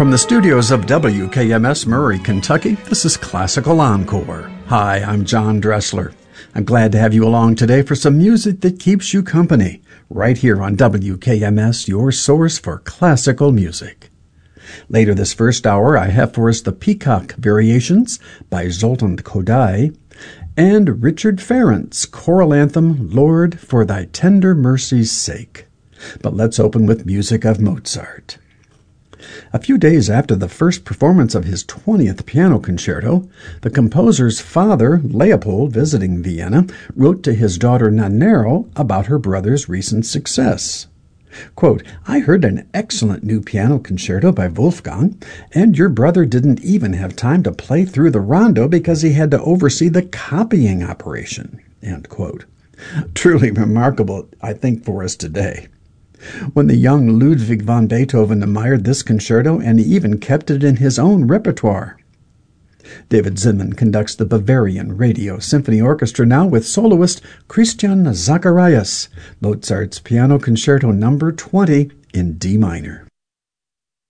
From the studios of WKMS Murray, Kentucky, this is Classical Encore. Hi, I'm John Dressler. I'm glad to have you along today for some music that keeps you company, right here on WKMS, your source for classical music. Later this first hour, I have for us the Peacock Variations by Zoltan Kodály and Richard Ferrand's choral anthem, Lord, for Thy Tender Mercy's Sake. But let's open with music of Mozart. A few days after the first performance of his 20th piano concerto, the composer's father, Leopold, visiting Vienna, wrote to his daughter Nannerl about her brother's recent success. Quote, I heard an excellent new piano concerto by Wolfgang, and your brother didn't even have time to play through the rondo because he had to oversee the copying operation. End quote. Truly remarkable, I think, for us today. When the young Ludwig van Beethoven admired this concerto and he even kept it in his own repertoire. David Zinman conducts the Bavarian Radio Symphony Orchestra now with soloist Christian Zacharias, Mozart's Piano Concerto No. 20 in D minor.